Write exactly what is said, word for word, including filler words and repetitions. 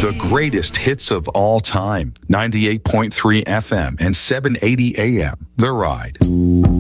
The greatest hits of all time. ninety-eight point three F M and seven eighty A M. The Ride.